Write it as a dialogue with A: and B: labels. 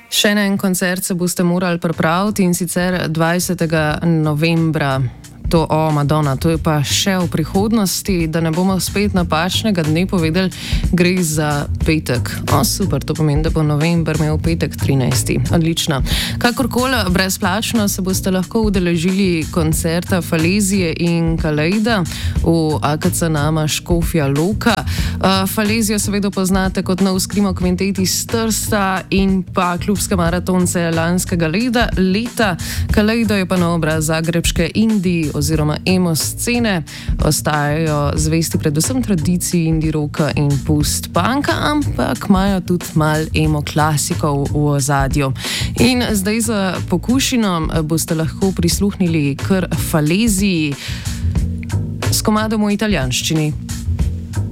A: Še en koncert se boste morali pripraviti, in sicer 20. novembra. To, Madonna, to je pa še v prihodnosti, da ne bomo spet napačnega dne povedali, gre za petek. Super, to pomeni, da bo november imel petek 13. Odlično. Kakorkoli, brezplačno se boste lahko udeležili koncerta Falezije in Kalejda v AKC Nama Škofja Loka. Falezijo seveda poznate kot nov skrimo kvintet iz Trsta in pa klubske maratonce lanskega leta. Kalejda je pa nov obraz zagrebške indie oziroma emo scene, ostajajo zvesti predvsem tradiciji indie rocka in post-punka, ampak imajo tudi malo emo klasikov v ozadju. In zdaj za pokušino boste lahko prisluhnili kar Faleziji s komadom v italijanščini.